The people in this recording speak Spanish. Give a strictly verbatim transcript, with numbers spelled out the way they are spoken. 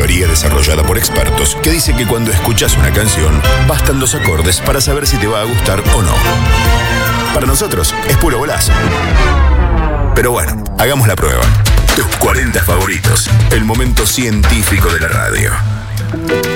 teoría desarrollada por expertos que dice que cuando escuchas una canción, bastan dos acordes para saber si te va a gustar o no. Para nosotros es puro golazo. Pero bueno, hagamos la prueba. Tus cuarenta favoritos, el momento científico de la radio.